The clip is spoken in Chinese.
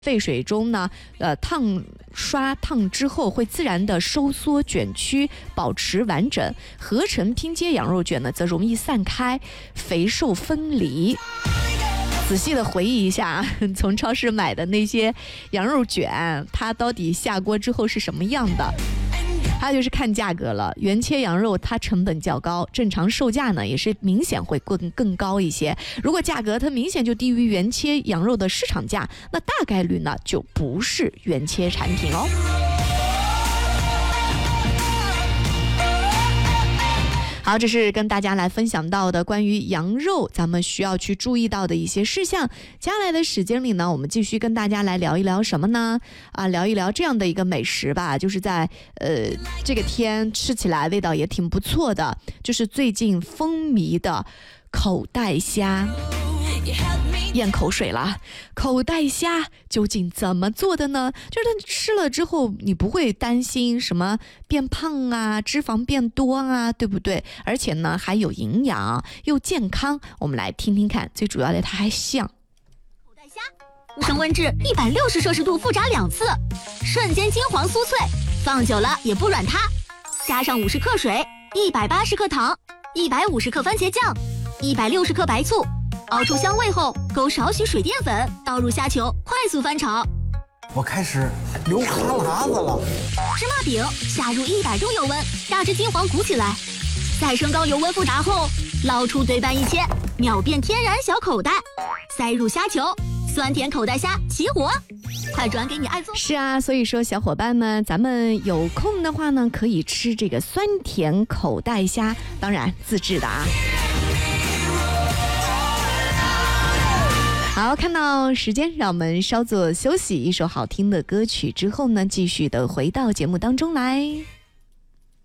沸水中呢，刷烫之后会自然的收缩卷曲，保持完整。合成拼接羊肉卷呢，则容易散开，肥瘦分离。仔细的回忆一下，从超市买的那些羊肉卷，它到底下锅之后是什么样的？还有就是看价格了，原切羊肉它成本较高，正常售价呢也是明显会更高一些。如果价格它明显就低于原切羊肉的市场价，那大概率呢就不是原切产品哦。好，这是跟大家来分享到的关于羊肉咱们需要去注意到的一些事项。接下来的时间里呢，我们继续跟大家来聊一聊什么呢？聊一聊这样的一个美食吧，就是在这个天吃起来味道也挺不错的，就是最近风靡的口袋虾。咽口水了，口袋虾究竟怎么做的呢？就是它吃了之后，你不会担心什么变胖啊、脂肪变多啊，对不对？而且呢，还有营养又健康。我们来听听看，最主要的它还香。 口袋虾，升温至160摄氏度复炸2次，瞬间金黄酥脆，放久了也不软塌。加上50克水、180克糖、150克番茄酱、160克白醋。熬出香味后，勾少许水淀粉，倒入虾球，快速翻炒。 我开始流哈喇子了。 芝麻饼下入100度油温，炸至金黄鼓起来，再升高油温复炸后，捞出对半一切，秒变天然小口袋，塞入虾球，酸甜口袋虾齐活。快转给你爱做。 是啊，所以说小伙伴们，咱们有空的话呢，可以吃这个酸甜口袋虾，当然自制的啊。好，看到时间，让我们稍作休息，一首好听的歌曲之后呢，继续的回到节目当中来。